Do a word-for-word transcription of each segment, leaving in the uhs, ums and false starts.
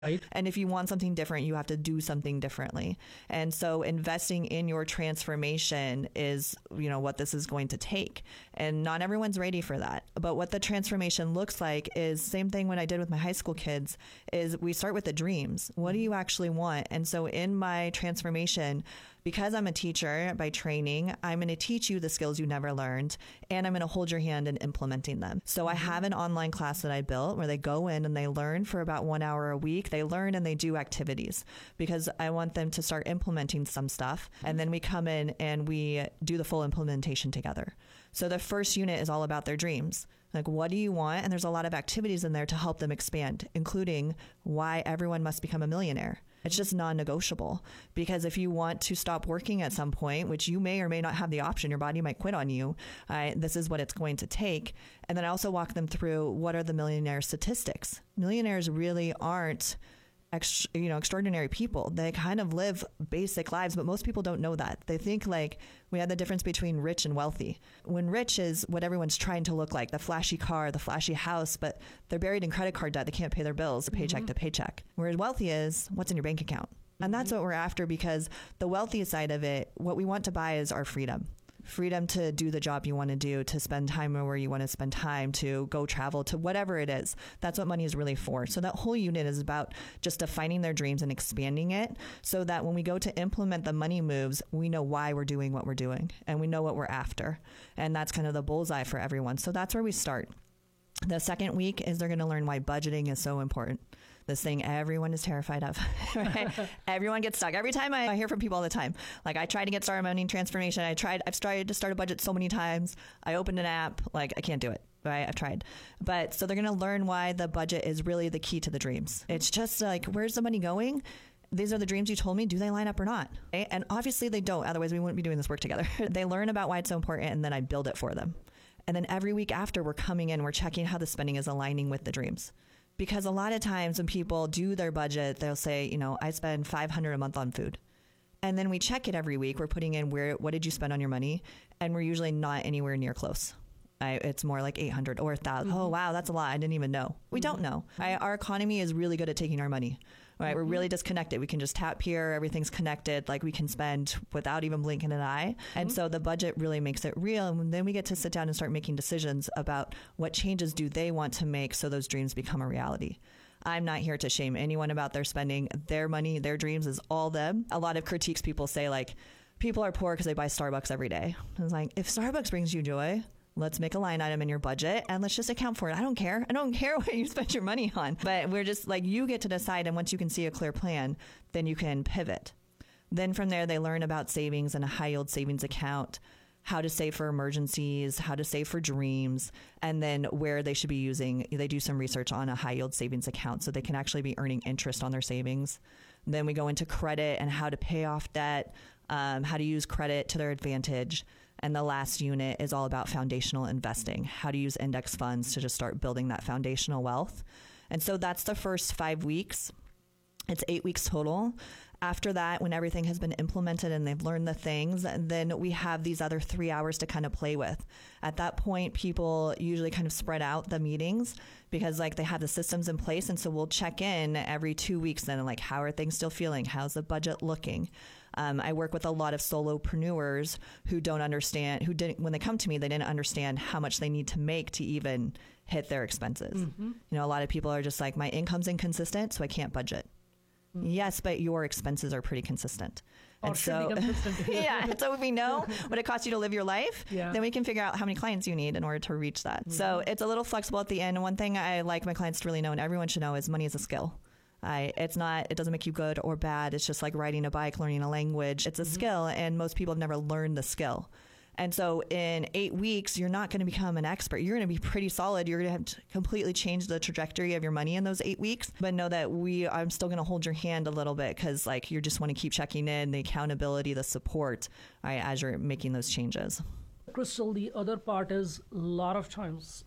Right. And if you want something different, you have to do something differently. And so investing in your transformation is, you know, what this is going to take. And not everyone's ready for that. But what the transformation looks like is same thing when I did with my high school kids is we start with the dreams. What do you actually want? And so in my transformation, because I'm a teacher by training, I'm going to teach you the skills you never learned, and I'm going to hold your hand in implementing them. So I have an online class that I built where they go in and they learn for about one hour a week. They learn and they do activities because I want them to start implementing some stuff. And then we come in and we do the full implementation together. So the first unit is all about their dreams. Like, what do you want? And there's a lot of activities in there to help them expand, including why everyone must become a millionaire. It's just non-negotiable, because if you want to stop working at some point, which you may or may not have the option, your body might quit on you. Uh, this is what it's going to take. And then I also walk them through what are the millionaire statistics. Millionaires really aren't Ex- you know, extraordinary people. They kind of live basic lives, but most people don't know that. They think like we have the difference between rich and wealthy. When rich is what everyone's trying to look like, the flashy car, the flashy house, but they're buried in credit card debt. They can't pay their bills paycheck mm-hmm. to paycheck. Whereas wealthy is what's in your bank account. And that's what we're after, because the wealthy side of it, what we want to buy is our freedom. Freedom to do the job you want to do, to spend time where you want to spend time, to go travel, to whatever it is. That's what money is really for. So that whole unit is about just defining their dreams and expanding it so that when we go to implement the money moves, we know why we're doing what we're doing and we know what we're after. And that's kind of the bullseye for everyone. So that's where we start. The second week is they're going to learn why budgeting is so important. This thing everyone is terrified of. Right? Everyone gets stuck. Every time I, I hear from people all the time, like I tried to get started on money transformation. I tried, I've tried to start a budget so many times. I opened an app, like I can't do it. Right? I've tried. But so they're going to learn why the budget is really the key to the dreams. It's just like, where's the money going? These are the dreams you told me. Do they line up or not? Okay? And obviously they don't. Otherwise we wouldn't be doing this work together. They learn about why it's so important, and then I build it for them. And then every week after, we're coming in, we're checking how the spending is aligning with the dreams. Because a lot of times when people do their budget, they'll say, you know, I spend five hundred dollars a month on food. And then we check it every week. We're putting in where, what did you spend on your money? And we're usually not anywhere near close. I, it's more like eight hundred or one thousand. Mm-hmm. Oh, wow, that's a lot. I didn't even know. We mm-hmm. don't know. I, our economy is really good at taking our money. Right? Mm-hmm. We're really disconnected. We can just tap here. Everything's connected. Like we can spend without even blinking an eye. Mm-hmm. And so the budget really makes it real. And then we get to sit down and start making decisions about what changes do they want to make so those dreams become a reality. I'm not here to shame anyone about their spending. Their money, their dreams is all them. A lot of critiques people say like, people are poor because they buy Starbucks every day. I was like, if Starbucks brings you joy, let's make a line item in your budget and let's just account for it. I don't care. I don't care what you spend your money on. But we're just like, you get to decide. And once you can see a clear plan, then you can pivot. Then from there, they learn about savings and a high yield savings account, how to save for emergencies, how to save for dreams, and then where they should be using. They do some research on a high yield savings account so they can actually be earning interest on their savings. Then we go into credit and how to pay off debt, um, how to use credit to their advantage. And the last unit is all about foundational investing, how to use index funds to just start building that foundational wealth. And so that's the first five weeks. It's eight weeks total. After that, when everything has been implemented and they've learned the things, then we have these other three hours to kind of play with. At that point, people usually kind of spread out the meetings because like they have the systems in place. And so we'll check in every two weeks then, like, how are things still feeling? How's the budget looking? Um, I work with a lot of solopreneurs who don't understand, who didn't, when they come to me, they didn't understand how much they need to make to even hit their expenses. Mm-hmm. You know, a lot of people are just like, my income's inconsistent, so I can't budget. Mm-hmm. Yes, but your expenses are pretty consistent. Or and should so, be consistent. yeah. So if we know what it costs you to live your life, yeah. then we can figure out how many clients you need in order to reach that. Mm-hmm. So it's a little flexible at the end. One thing I like my clients to really know, and everyone should know, is money is a skill. I, it's not, it doesn't make you good or bad. It's just like riding a bike, learning a language. It's a mm-hmm. skill, and most people have never learned the skill. And so in eight weeks, you're not going to become an expert. You're going to be pretty solid. You're going to have to completely change the trajectory of your money in those eight weeks. But know that we, I'm still going to hold your hand a little bit because like you just want to keep checking in, the accountability, the support, right, as you're making those changes. Crystal, the other part is a lot of times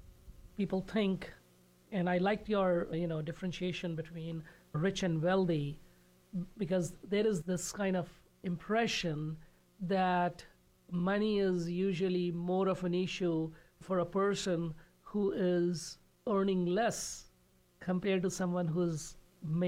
people think, and I liked your, you know, differentiation between rich and wealthy, because there is this kind of impression that money is usually more of an issue for a person who is earning less compared to someone who's